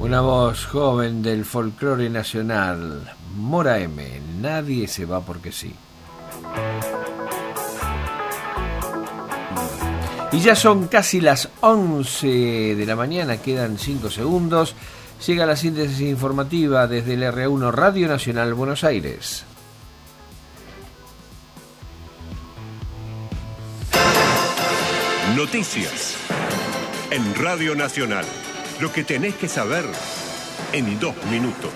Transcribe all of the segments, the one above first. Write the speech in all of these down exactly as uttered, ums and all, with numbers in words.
Una voz joven del folclore nacional, Mora M, nadie se va porque sí. Y ya son casi las once de la mañana, quedan cinco segundos. Llega la síntesis informativa desde el R uno Radio Nacional Buenos Aires. Noticias en Radio Nacional. Lo que tenés que saber en dos minutos.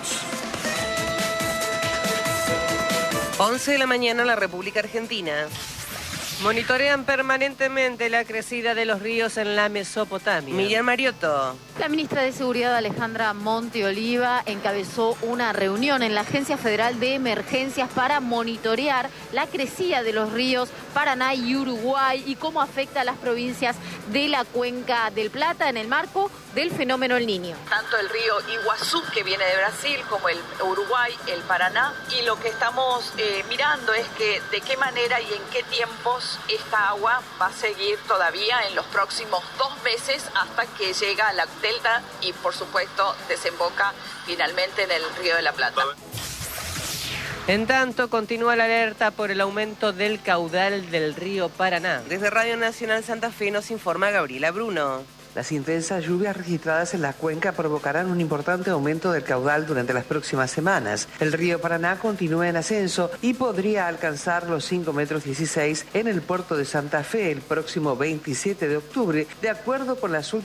once de la mañana en la República Argentina. Monitorean permanentemente la crecida de los ríos en la Mesopotamia. Miriam Mariotto. La ministra de Seguridad, Alejandra Monteoliva, encabezó una reunión en la Agencia Federal de Emergencias para monitorear la crecida de los ríos Paraná y Uruguay y cómo afecta a las provincias de la Cuenca del Plata en el marco del fenómeno El Niño. Tanto el río Iguazú, que viene de Brasil, como el Uruguay, el Paraná, y lo que estamos eh, mirando es que de qué manera y en qué tiempos esta agua va a seguir todavía en los próximos dos meses hasta que llega a la delta y, por supuesto, desemboca finalmente en el Río de la Plata. En tanto, continúa la alerta por el aumento del caudal del río Paraná. Desde Radio Nacional Santa Fe nos informa Gabriela Bruno. Las intensas lluvias registradas en la cuenca provocarán un importante aumento del caudal durante las próximas semanas. El río Paraná continúa en ascenso y podría alcanzar los cinco metros dieciséis en el puerto de Santa Fe el próximo veintisiete de octubre, de acuerdo con las últimas